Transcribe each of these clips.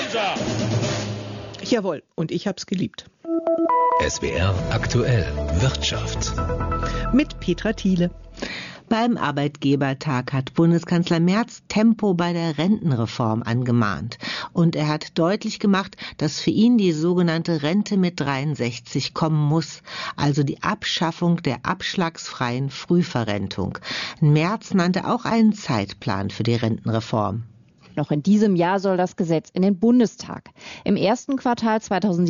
Häuser. Jawohl, und ich hab's geliebt. SWR aktuell Wirtschaft. Mit Petra Thiele. Beim Arbeitgebertag hat Bundeskanzler Merz Tempo bei der Rentenreform angemahnt. Und er hat deutlich gemacht, dass für ihn die sogenannte Rente mit 63 kommen muss, also die Abschaffung der abschlagsfreien Frühverrentung. Merz nannte auch einen Zeitplan für die Rentenreform. Noch in diesem Jahr soll das Gesetz in den Bundestag. Im ersten Quartal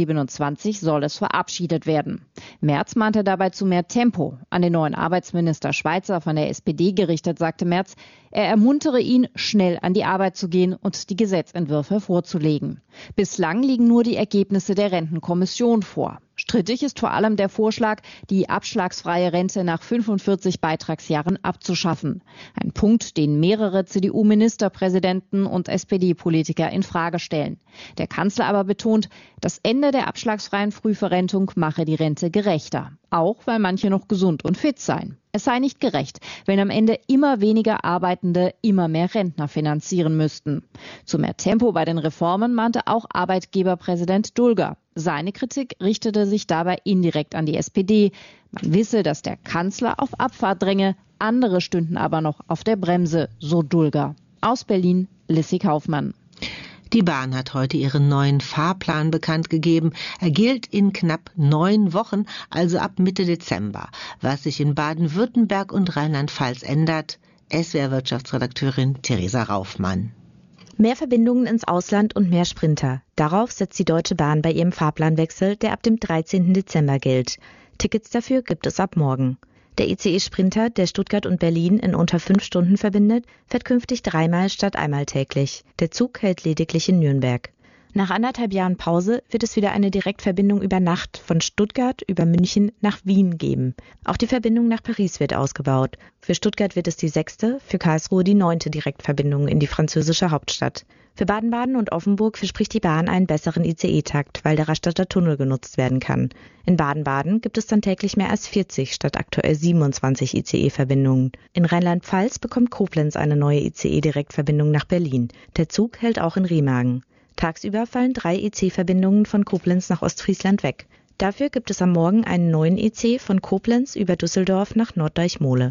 2027 soll es verabschiedet werden. Merz mahnte dabei zu mehr Tempo. An den neuen Arbeitsminister Schweizer von der SPD gerichtet, sagte Merz, er ermuntere ihn, schnell an die Arbeit zu gehen und die Gesetzentwürfe vorzulegen. Bislang liegen nur die Ergebnisse der Rentenkommission vor. Strittig ist vor allem der Vorschlag, die abschlagsfreie Rente nach 45 Beitragsjahren abzuschaffen. Ein Punkt, den mehrere CDU-Ministerpräsidenten und SPD-Politiker in Frage stellen. Der Kanzler aber betont, das Ende der abschlagsfreien Frühverrentung mache die Rente gerechter. Auch weil manche noch gesund und fit seien. Es sei nicht gerecht, wenn am Ende immer weniger Arbeitende immer mehr Rentner finanzieren müssten. Zu mehr Tempo bei den Reformen mahnte auch Arbeitgeberpräsident Dulger. Seine Kritik richtete sich dabei indirekt an die SPD. Man wisse, dass der Kanzler auf Abfahrt dränge, andere stünden aber noch auf der Bremse, so Dulger. Aus Berlin, Lissy Kaufmann. Die Bahn hat heute ihren neuen Fahrplan bekannt gegeben. Er gilt in knapp 9 Wochen, also ab Mitte Dezember. Was sich in Baden-Württemberg und Rheinland-Pfalz ändert, SWR-Wirtschaftsredakteurin Theresa Raufmann. Mehr Verbindungen ins Ausland und mehr Sprinter. Darauf setzt die Deutsche Bahn bei ihrem Fahrplanwechsel, der ab dem 13. Dezember gilt. Tickets dafür gibt es ab morgen. Der ICE-Sprinter, der Stuttgart und Berlin in unter 5 Stunden verbindet, fährt künftig 3-mal statt einmal täglich. Der Zug hält lediglich in Nürnberg. Nach 1,5 Jahren Pause wird es wieder eine Direktverbindung über Nacht von Stuttgart über München nach Wien geben. Auch die Verbindung nach Paris wird ausgebaut. Für Stuttgart wird es die 6., für Karlsruhe die 9. Direktverbindung in die französische Hauptstadt. Für Baden-Baden und Offenburg verspricht die Bahn einen besseren ICE-Takt, weil der Rastatter Tunnel genutzt werden kann. In Baden-Baden gibt es dann täglich mehr als 40 statt aktuell 27 ICE-Verbindungen. In Rheinland-Pfalz bekommt Koblenz eine neue ICE-Direktverbindung nach Berlin. Der Zug hält auch in Remagen. Tagsüber fallen 3 IC-Verbindungen von Koblenz nach Ostfriesland weg. Dafür gibt es am Morgen einen neuen IC von Koblenz über Düsseldorf nach Norddeuch-Mohle.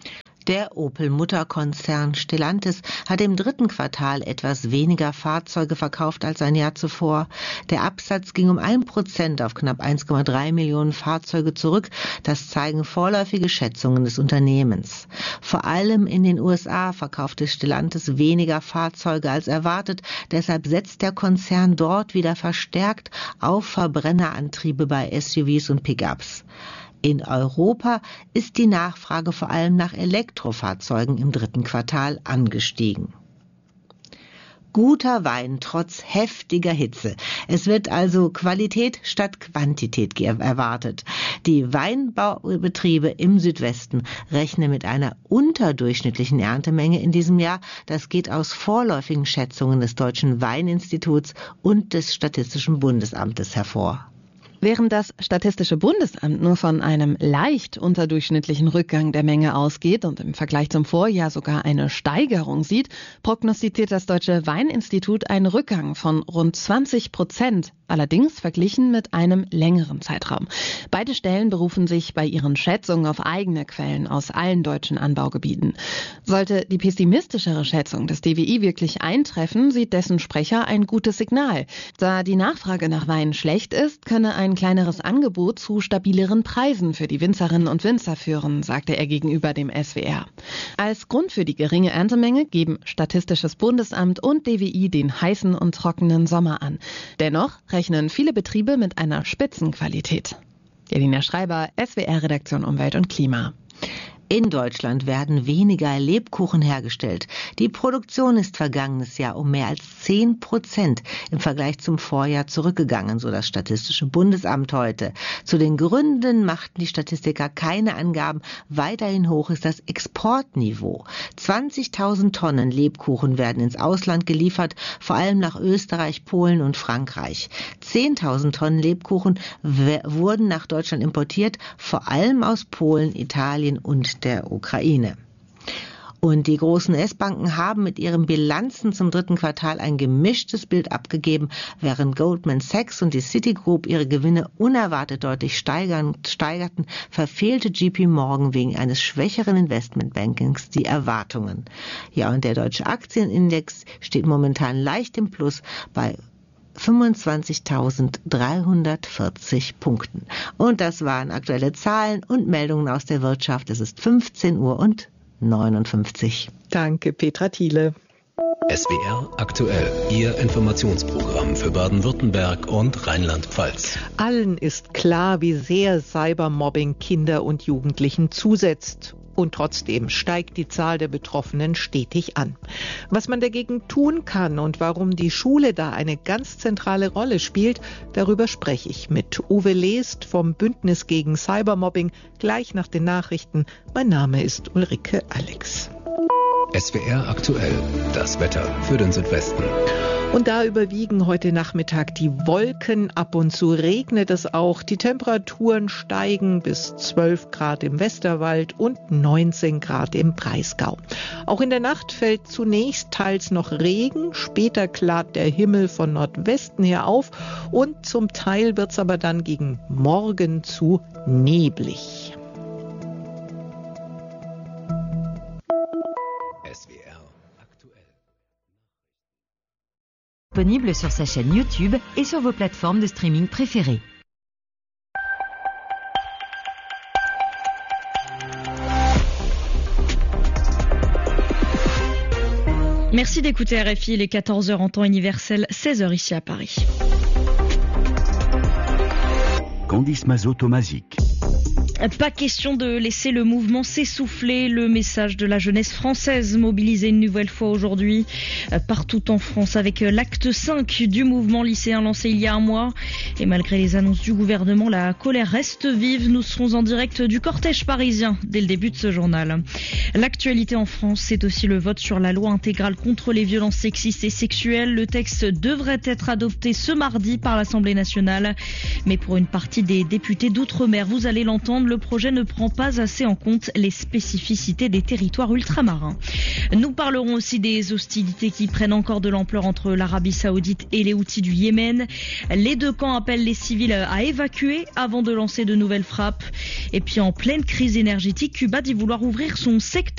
Der Opel-Mutterkonzern Stellantis hat im 3. Quartal etwas weniger Fahrzeuge verkauft als ein Jahr zuvor. Der Absatz ging um 1% auf knapp 1,3 Millionen Fahrzeuge zurück. Das zeigen vorläufige Schätzungen des Unternehmens. Vor allem in den USA verkaufte Stellantis weniger Fahrzeuge als erwartet. Deshalb setzt der Konzern dort wieder verstärkt auf Verbrennerantriebe bei SUVs und Pickups. In Europa ist die Nachfrage vor allem nach Elektrofahrzeugen im 3. Quartal angestiegen. Guter Wein trotz heftiger Hitze. Es wird also Qualität statt Quantität erwartet. Die Weinbaubetriebe im Südwesten rechnen mit einer unterdurchschnittlichen Erntemenge in diesem Jahr. Das geht aus vorläufigen Schätzungen des Deutschen Weininstituts und des Statistischen Bundesamtes hervor. Während das Statistische Bundesamt nur von einem leicht unterdurchschnittlichen Rückgang der Menge ausgeht und im Vergleich zum Vorjahr sogar eine Steigerung sieht, prognostiziert das Deutsche Weininstitut einen Rückgang von rund 20%, allerdings verglichen mit einem längeren Zeitraum. Beide Stellen berufen sich bei ihren Schätzungen auf eigene Quellen aus allen deutschen Anbaugebieten. Sollte die pessimistischere Schätzung des DWI wirklich eintreffen, sieht dessen Sprecher ein gutes Signal. Da die Nachfrage nach Wein schlecht ist, könne ein kleineres Angebot zu stabileren Preisen für die Winzerinnen und Winzer führen, sagte er gegenüber dem SWR. Als Grund für die geringe Erntemenge geben Statistisches Bundesamt und DWI den heißen und trockenen Sommer an. Dennoch rechnen viele Betriebe mit einer Spitzenqualität. Jelina Schreiber, SWR-Redaktion Umwelt und Klima. In Deutschland werden weniger Lebkuchen hergestellt. Die Produktion ist vergangenes Jahr um mehr als 10% im Vergleich zum Vorjahr zurückgegangen, so das Statistische Bundesamt heute. Zu den Gründen machten die Statistiker keine Angaben. Weiterhin hoch ist das Exportniveau. 20.000 Tonnen Lebkuchen werden ins Ausland geliefert, vor allem nach Österreich, Polen und Frankreich. 10.000 Tonnen Lebkuchen wurden nach Deutschland importiert, vor allem aus Polen, Italien und der Ukraine. Und die großen US-Banken haben mit ihren Bilanzen zum dritten Quartal ein gemischtes Bild abgegeben, während Goldman Sachs und die Citigroup ihre Gewinne unerwartet deutlich steigerten, verfehlte JP Morgan wegen eines schwächeren Investmentbankings die Erwartungen. Ja, und der deutsche Aktienindex steht momentan leicht im Plus bei 25.340 Punkten. Und das waren aktuelle Zahlen und Meldungen aus der Wirtschaft. Es ist 15:59 Uhr. Danke, Petra Thiele. SWR aktuell, Ihr Informationsprogramm für Baden-Württemberg und Rheinland-Pfalz. Allen ist klar, wie sehr Cybermobbing Kinder und Jugendlichen zusetzt. Und trotzdem steigt die Zahl der Betroffenen stetig an. Was man dagegen tun kann und warum die Schule da eine ganz zentrale Rolle spielt, darüber spreche ich mit Uwe Lest vom Bündnis gegen Cybermobbing gleich nach den Nachrichten. Mein Name ist Ulrike Alex. SWR aktuell, das Wetter für den Südwesten. Und da überwiegen heute Nachmittag die Wolken, ab und zu regnet es auch. Die Temperaturen steigen bis 12 Grad im Westerwald und 19 Grad im Breisgau. Auch in der Nacht fällt zunächst teils noch Regen, später klart der Himmel von Nordwesten her auf und zum Teil wird es aber dann gegen Morgen zu neblig. Disponible sur sa chaîne YouTube et sur vos plateformes de streaming préférées. Merci d'écouter RFI, il est 14h en temps universel, 16h ici à Paris. Candice Mazot-Tomazic. Pas question de laisser le mouvement s'essouffler. Le message de la jeunesse française mobilisée une nouvelle fois aujourd'hui partout en France avec l'acte 5 du mouvement lycéen lancé il y a un mois. Et malgré les annonces du gouvernement, la colère reste vive. Nous serons en direct du cortège parisien dès le début de ce journal. L'actualité en France, c'est aussi le vote sur la loi intégrale contre les violences sexistes et sexuelles. Le texte devrait être adopté ce mardi par l'Assemblée nationale. Mais pour une partie des députés d'outre-mer, vous allez l'entendre, le projet ne prend pas assez en compte les spécificités des territoires ultramarins. Nous parlerons aussi des hostilités qui prennent encore de l'ampleur entre l'Arabie Saoudite et les Houthis du Yémen. Les deux camps appellent les civils à évacuer avant de lancer de nouvelles frappes. Et puis en pleine crise énergétique, Cuba dit vouloir ouvrir son secteur